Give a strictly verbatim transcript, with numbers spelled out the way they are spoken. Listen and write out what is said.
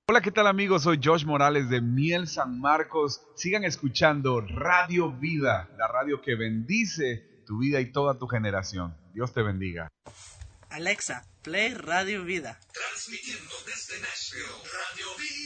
Hola, ¿qué tal amigos? Soy Josh Morales de Miel San Marcos. Sigan escuchando Radio Vida, la radio que bendice tu vida y toda tu generación. Dios te bendiga. Alexa, play Radio Vida. Transmitiendo desde Nashville, Radio Vida.